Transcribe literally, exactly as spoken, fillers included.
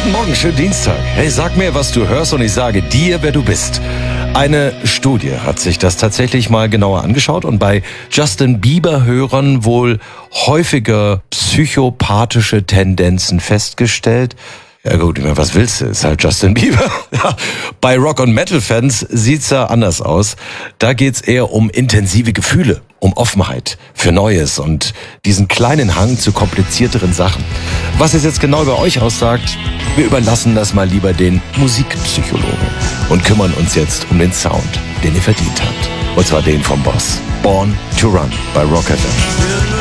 Guten Morgen, schönen Dienstag. Hey, sag mir, was du hörst und ich sage dir, wer du bist. Eine Studie hat sich das tatsächlich mal genauer angeschaut und bei Justin Bieber-Hörern wohl häufiger psychopathische Tendenzen festgestellt. Ja gut, ich meine, was willst du? Ist halt Justin Bieber. Ja. Bei Rock- und Metal-Fans sieht's ja anders aus. Da geht's eher um intensive Gefühle, um Offenheit für Neues und diesen kleinen Hang zu komplizierteren Sachen. Was es jetzt genau bei euch aussagt, wir überlassen das mal lieber den Musikpsychologen und kümmern uns jetzt um den Sound, den ihr verdient habt. Und zwar den vom Boss. Born to Run bei Rock F M.